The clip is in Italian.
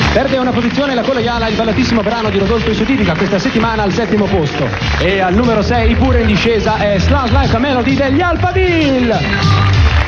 Perde una posizione la collegiala, il ballatissimo brano di Rodolfo Suditica, questa settimana al 7° posto. E al numero 6, pure in discesa, è Sounds Like a Melody degli Alphaville.